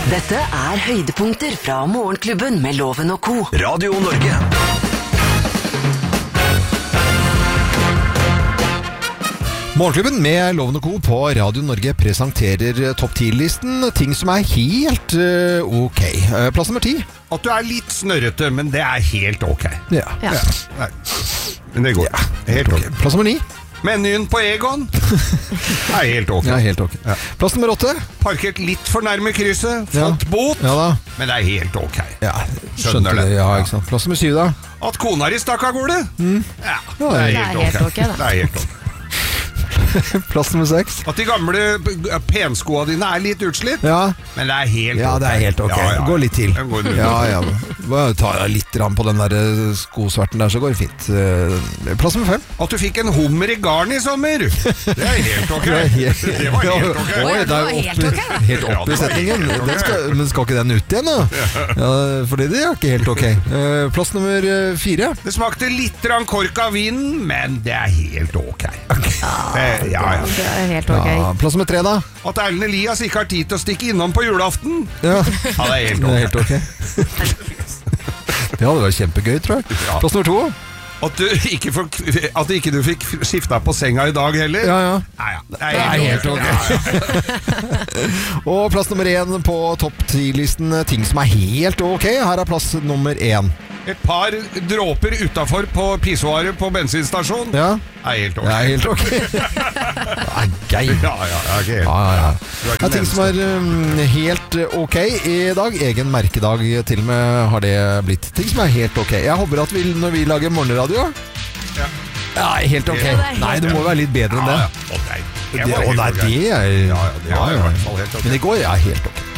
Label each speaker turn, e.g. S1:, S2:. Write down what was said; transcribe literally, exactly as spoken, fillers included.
S1: Dette er høydepunkter fra Morgenklubben med Loven og Co.
S2: Radio Norge.
S3: Morgenklubben med Loven og Co. på Radio Norge presenterer topp ti-listen. Ting som er helt uh, ok. Uh, plass nummer ti.
S4: At du er litt snørrete, men det er helt ok.
S3: Ja.
S5: Ja.
S4: Nei. Men det går.
S3: Ja.
S4: Helt ok.
S3: Plass nummer ni.
S4: Menyen på Egon er helt ok.
S3: Ja, helt ok.
S4: Ja.
S3: Plass nummer åtte.
S4: Parkert litt for nærme krysset. Fått
S3: Ja.
S4: bot.
S3: Ja da.
S4: Men det er helt ok.
S3: Ja,
S4: Skjønner det.
S3: Ja, ikke sant. Plass nummer syv da.
S4: At kona di stakk av gårde. Mm. Ja, det er
S5: Det er
S4: helt
S5: helt
S4: ok.
S5: ok, da.
S4: Det er helt ok.
S3: Plass nummer seks.
S4: At de gamle p- penskoene dine er litt utslitt.
S3: Ja.
S4: Men det er helt
S3: Ja,
S4: ok.
S3: det er helt ok.
S4: Ja, ja, ja.
S3: Gå litt til.
S4: Den går litt
S3: Ja,
S4: til.
S3: ja. Bare ta litt rann på den der eh, skosverten der, så går det fint. Eh, Plass nummer fem.
S4: At du fikk en hummer i garn i sommer. Det er helt ok.
S3: Det er helt-
S4: Det var helt ok.
S3: Oi, det er
S5: det var
S3: opp,
S5: helt ok, da.
S3: helt opp i setningen. Den skal, men skal ikke den ut igjen, da? Ja, fordi det er ikke helt ok. Eh, Plass nummer eh, fire.
S4: Det smakte litt grann kork av vinen, men det er helt ok. Eh, ja, ja.
S5: Det er helt ok.
S3: Ja, plass nummer tre, da.
S4: At Erlend Elias ikke har tid til å stikke innom på julaften.
S3: Ja,
S4: Ja, det er helt
S3: det er
S4: ok.
S3: helt ok. Det hadde vært kjempegøy, tror jeg.
S4: Ja.
S3: Plass nummer to.
S4: At du ikke, får, at ikke du fikk skifta på senga i dag heller.
S3: Ja, ja.
S4: Ja, ja. Det
S3: Det er helt ok.
S4: Ja, ja.
S3: Og plass nummer én på topp ti-listen. Ting som er helt ok. Her er plass nummer én.
S4: Et par dråper utenfor på pissoaret på bensinstasjon.
S3: Ja,
S4: Er helt ok.
S3: det er helt ok. Det er gøy.
S4: Ja, ja, ja, ikke helt.
S3: Ja, ja, ja.
S4: Du er ikke
S3: Det er ting
S4: den
S3: som er um, helt ok i dag. Egen merkedag til og med har det blitt. Ting som er helt ok. Jeg håper at vi, når vi lager morgenradio
S4: Ja.
S3: Ja, helt ok.
S5: Ja, det er helt
S3: Nei, det må være litt bedre enn
S4: Ja,
S3: det.
S4: ja. Å, nei. Det
S3: Det,
S4: var
S3: og
S4: helt
S3: nei,
S4: ok.
S3: det er
S4: Ja, ja, det var i hvert fall helt ok.
S3: Men i går er helt ok.